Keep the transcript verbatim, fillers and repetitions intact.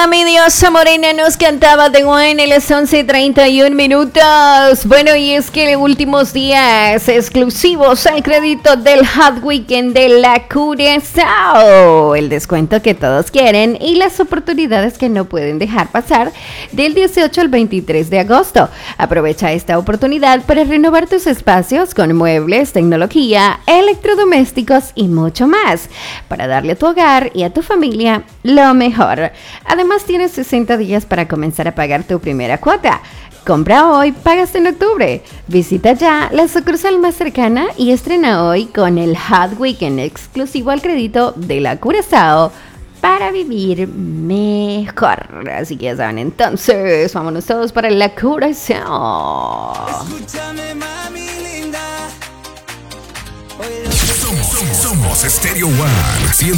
Shakira, mi diosa morena, nos cantaba The One en las once y treinta y un minutos. Bueno, y es que últimos días exclusivos al crédito del Hot Weekend de la Curazao. El descuento que todos quieren y las oportunidades que no pueden dejar pasar del dieciocho al veintitrés de agosto. Aprovecha esta oportunidad para renovar tus espacios con muebles, tecnología, electrodomésticos y mucho más, para darle a tu hogar y a tu familia lo mejor. Además, tienes sesenta días para comenzar a pagar tu primera cuota. Compra hoy, pagas en octubre. Visita ya la sucursal más cercana y estrena hoy con el Hot Weekend exclusivo al crédito de la Curazao para vivir mejor. Así que ya saben, entonces, vámonos todos para la Curazao. Escúchame, mami linda. Somos, somos, somos Stereo One.